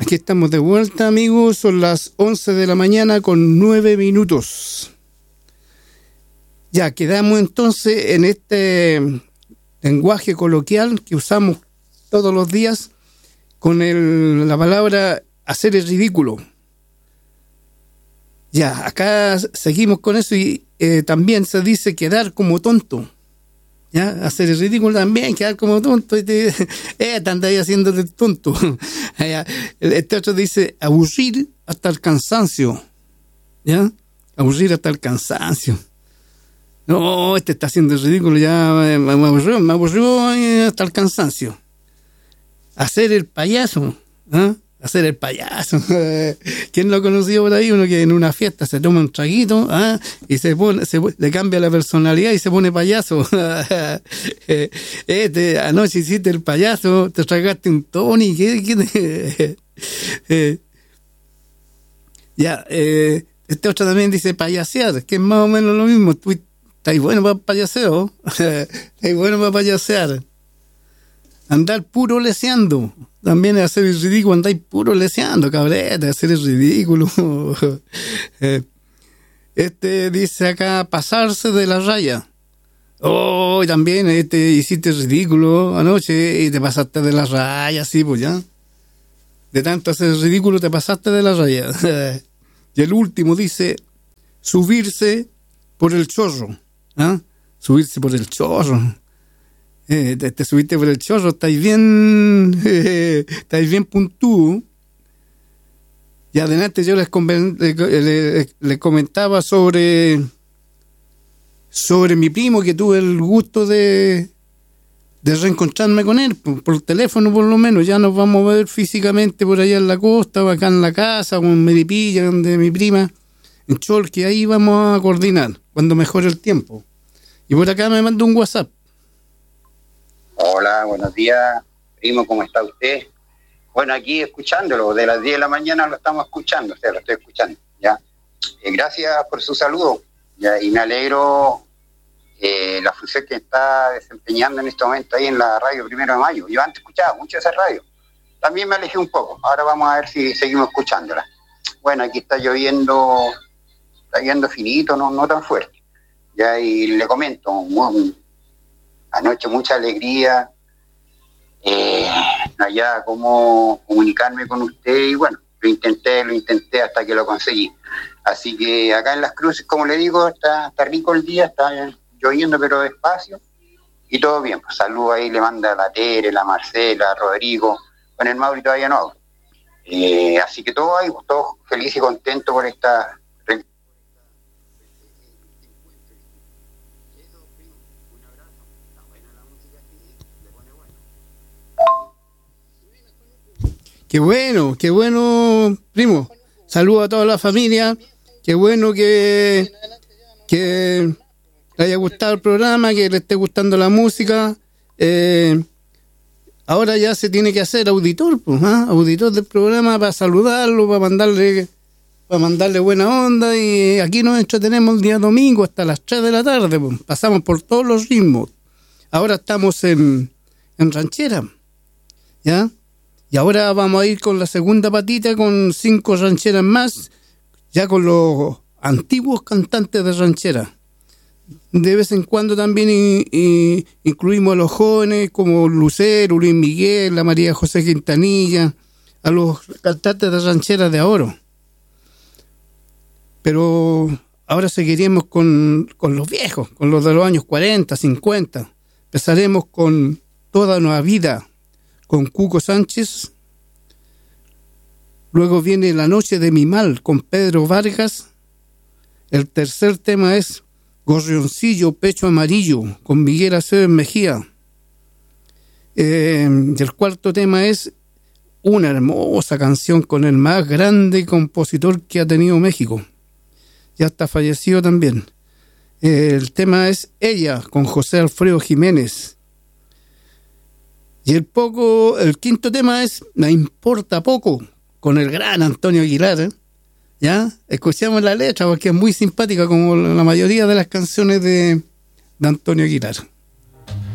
Aquí estamos de vuelta, amigos. Son las 11 de la mañana con 9 minutos. Ya, quedamos entonces en este lenguaje coloquial que usamos todos los días con la palabra hacer el ridículo. Ya, acá seguimos con eso y también se dice quedar como tonto. ¿Ya? Hacer el ridículo también, quedar como tonto. Te andas ahí haciéndote tonto. Este otro dice aburrir hasta el cansancio. ¿Ya? Aburrir hasta el cansancio. No, este está haciendo el ridículo, ya me aburrió hasta el cansancio. Hacer el payaso. ¿Ah? Hacer el payaso. ¿Quién lo ha conocido por ahí? Uno que en una fiesta se toma un traguito, ¿ah? Y le cambia la personalidad y se pone payaso. Anoche hiciste el payaso, te tragaste un Tony. Este otro también dice payasear, que es más o menos lo mismo. Tú estás bueno para payaseo, estás bueno para payasear. Andar puro leseando. También es hacer el ridículo, andáis puro leseando, cabreta, hacer el ridículo. Este dice acá, pasarse de la raya. Oh, y también hiciste el ridículo anoche y te pasaste de la raya, sí, pues ya. De tanto hacer el ridículo te pasaste de la raya. Y el último dice, subirse por el chorro. ¿Ah? Subirse por el chorro. Te subiste por el chorro, estáis bien puntúo. Y adelante yo les comentaba sobre mi primo, que tuve el gusto de reencontrarme con él, por teléfono por lo menos. Ya nos vamos a ver físicamente por allá en la costa, o acá en la casa, o en Melipilla, donde mi prima, en Cholque. Ahí vamos a coordinar, cuando mejore el tiempo. Y por acá me mandó un WhatsApp. Hola, buenos días, primo, ¿cómo está usted? Bueno, aquí escuchándolo, de las 10 de la mañana lo estamos escuchando, o sea, lo estoy escuchando, ¿ya? Gracias por su saludo, ¿ya? Y me alegro la función que está desempeñando en este momento ahí en la radio 1 de Mayo. Yo antes escuchaba mucho esa radio, también me alejé un poco, ahora vamos a ver si seguimos escuchándola. Bueno, aquí está lloviendo finito, no tan fuerte, ¿ya? Y le comento, anoche mucha alegría, allá cómo comunicarme con usted, y bueno, lo intenté hasta que lo conseguí. Así que acá en Las Cruces, como le digo, está rico el día, está lloviendo pero despacio, y todo bien. Pues saludos ahí, le manda a la Tere, la Marcela, Rodrigo, con el Mauri todavía no. Así que todo ahí, pues, todo feliz y contento por esta... Qué bueno, primo. Saludos a toda la familia. Qué bueno que le haya gustado el programa, que le esté gustando la música. Ahora ya se tiene que hacer auditor, pues, auditor del programa, para saludarlo, para mandarle buena onda. Y aquí nos entretenemos el día domingo hasta las 3 de la tarde, pues. Pasamos por todos los ritmos. Ahora estamos en ranchera, ¿ya? Y ahora vamos a ir con la segunda patita, con 5 rancheras más, ya con los antiguos cantantes de ranchera. De vez en cuando también incluimos a los jóvenes como Lucero, Luis Miguel, la María José Quintanilla, a los cantantes de ranchera de ahora. Pero ahora seguiremos con los viejos, con los de los años 40, 50. Empezaremos con Toda Nueva Vida, con Cuco Sánchez. Luego viene La Noche de mi Mal, con Pedro Vargas. El tercer tema es Gorrioncillo, Pecho Amarillo, con Miguel Aceves Mejía. Y el cuarto tema es una hermosa canción con el más grande compositor que ha tenido México. Ya está fallecido también. El tema es Ella, con José Alfredo Jiménez. Y el quinto tema es Me Importa Poco, con el gran Antonio Aguilar. ¿Ya? Escuchamos la letra porque es muy simpática, como la mayoría de las canciones de Antonio Aguilar.